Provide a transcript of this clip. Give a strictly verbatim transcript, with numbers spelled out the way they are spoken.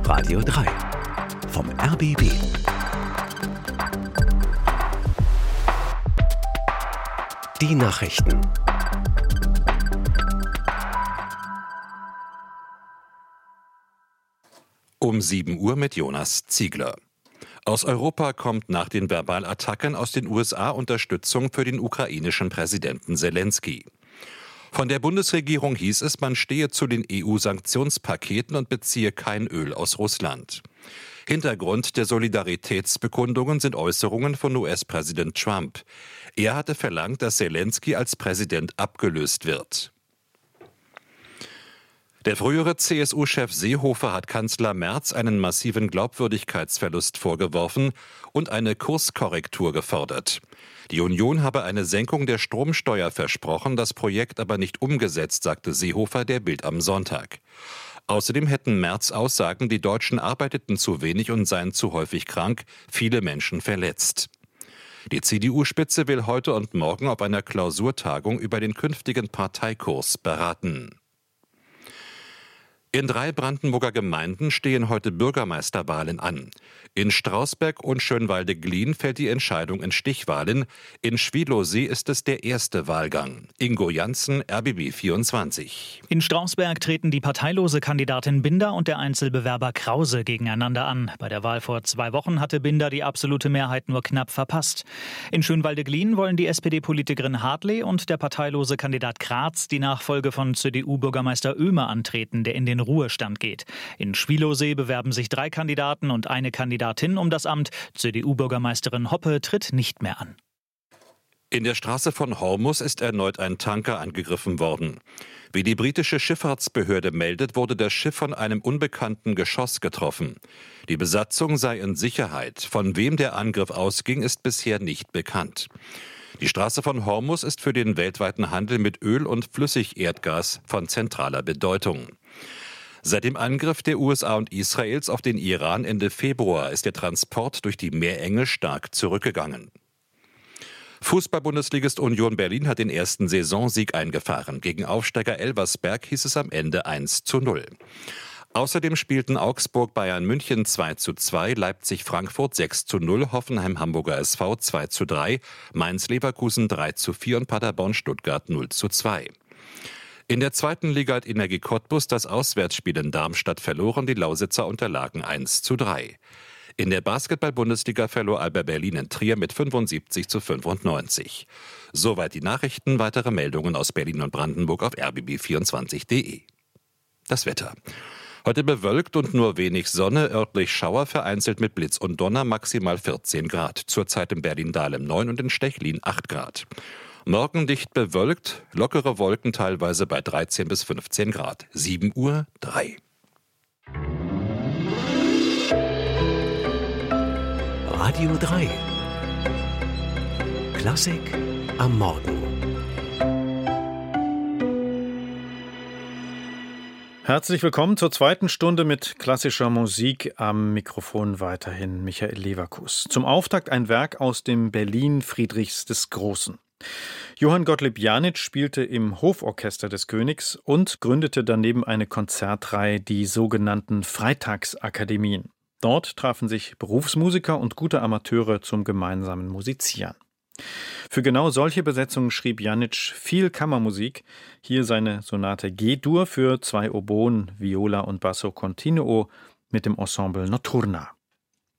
Radio drei vom R B B. Die Nachrichten. Um sieben Uhr mit Jonas Ziegler. Aus Europa kommt nach den Verbalattacken aus den U S A Unterstützung für den ukrainischen Präsidenten Selenskyj. Von der Bundesregierung hieß es, man stehe zu den E U-Sanktionspaketen und beziehe kein Öl aus Russland. Hintergrund der Solidaritätsbekundungen sind Äußerungen von U S-Präsident Trump. Er hatte verlangt, dass Selenskyj als Präsident abgelöst wird. Der frühere C S U-Chef Seehofer hat Kanzler Merz einen massiven Glaubwürdigkeitsverlust vorgeworfen und eine Kurskorrektur gefordert. Die Union habe eine Senkung der Stromsteuer versprochen, das Projekt aber nicht umgesetzt, sagte Seehofer der Bild am Sonntag. Außerdem hätten Merz Aussagen, die Deutschen arbeiteten zu wenig und seien zu häufig krank, viele Menschen verletzt. Die C D U-Spitze will heute und morgen auf einer Klausurtagung über den künftigen Parteikurs beraten. In drei Brandenburger Gemeinden stehen heute Bürgermeisterwahlen an. In Strausberg und Schönwalde-Glien fällt die Entscheidung in Stichwahlen. In Schwielowsee ist es der erste Wahlgang. Ingo Janssen, R B B vierundzwanzig. In Strausberg treten die parteilose Kandidatin Binder und der Einzelbewerber Krause gegeneinander an. Bei der Wahl vor zwei Wochen hatte Binder die absolute Mehrheit nur knapp verpasst. In Schönwalde-Glien wollen die S P D-Politikerin Hartley und der parteilose Kandidat Graz die Nachfolge von C D U-Bürgermeister Oehme antreten, der in den Ruhestand geht. In Schwielowsee bewerben sich drei Kandidaten und eine Kandidatin um das Amt. C D U-Bürgermeisterin Hoppe tritt nicht mehr an. In der Straße von Hormuz ist erneut ein Tanker angegriffen worden. Wie die britische Schifffahrtsbehörde meldet, wurde das Schiff von einem unbekannten Geschoss getroffen. Die Besatzung sei in Sicherheit. Von wem der Angriff ausging, ist bisher nicht bekannt. Die Straße von Hormuz ist für den weltweiten Handel mit Öl und Flüssigerdgas von zentraler Bedeutung. Seit dem Angriff der U S A und Israels auf den Iran Ende Februar ist der Transport durch die Meerenge stark zurückgegangen. Fußball-Bundesligist Union Berlin hat den ersten Saisonsieg eingefahren. Gegen Aufsteiger Elversberg hieß es am Ende eins zu null. Außerdem spielten Augsburg Bayern München zwei zu zwei, Leipzig Frankfurt sechs zu null, Hoffenheim Hamburger S V zwei zu drei, Mainz Leverkusen drei zu vier und Paderborn Stuttgart null zu zwei. In der zweiten Liga hat Energie Cottbus das Auswärtsspiel in Darmstadt verloren, die Lausitzer unterlagen eins zu drei. In der Basketball-Bundesliga verlor Alba Berlin in Trier mit fünfundsiebzig zu fünfundneunzig. Soweit die Nachrichten, weitere Meldungen aus Berlin und Brandenburg auf r b b vierundzwanzig punkt d e. Das Wetter. Heute bewölkt und nur wenig Sonne, örtlich Schauer, vereinzelt mit Blitz und Donner, maximal vierzehn Grad. Zurzeit in Berlin-Dahlem neun und in Stechlin acht Grad. Morgen dicht bewölkt, lockere Wolken teilweise bei dreizehn bis fünfzehn Grad. sieben Uhr drei. Radio drei. Klassik am Morgen. Herzlich willkommen zur zweiten Stunde mit klassischer Musik. Am Mikrofon weiterhin Michael Leverkus. Zum Auftakt ein Werk aus dem Berlin Friedrichs des Großen. Johann Gottlieb Janitsch spielte im Hoforchester des Königs und gründete daneben eine Konzertreihe, die sogenannten Freitagsakademien. Dort trafen sich Berufsmusiker und gute Amateure zum gemeinsamen Musizieren. Für genau solche Besetzungen schrieb Janitsch viel Kammermusik. Hier seine Sonate G-Dur für zwei Oboen, Viola und Basso Continuo mit dem Ensemble Notturna.